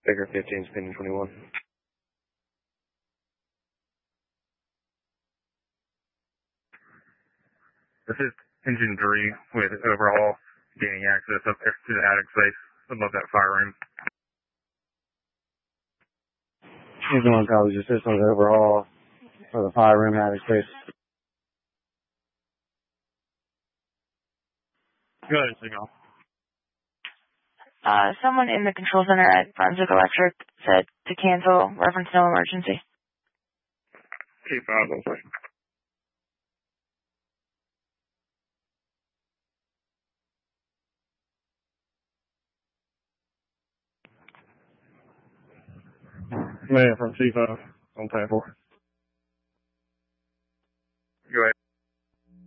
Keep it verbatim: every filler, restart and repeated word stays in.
Baker fifteen, spinning twenty-one. This is engine three with overhaul gaining access up there to the attic space above that fire room. Engine one probably just systems overhaul for the fire room attic space. Go ahead, signal. Uh, someone in the control center at Brunswick Electric said to cancel, reference no emergency. Two five, one second. Man from C five on ten four. Go ahead.